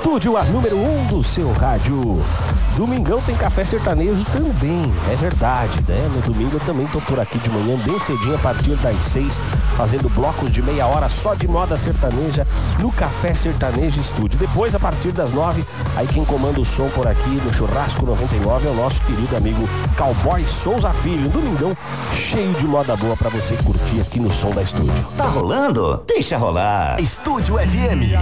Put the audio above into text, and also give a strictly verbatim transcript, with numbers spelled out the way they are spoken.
Estúdio, a número um do seu rádio. Domingão tem café sertanejo também, é verdade, né? No domingo eu também tô por aqui de manhã, bem cedinho, a partir das seis, fazendo blocos de meia hora só de moda sertaneja no Café Sertanejo Estúdio. Depois, a partir das nove, aí quem comanda o som por aqui no Churrasco noventa e nove é o nosso querido amigo Cowboy Souza Filho. Um domingão cheio de moda boa pra você curtir aqui no som da Estúdio. Tá rolando? Deixa rolar. Estúdio F M.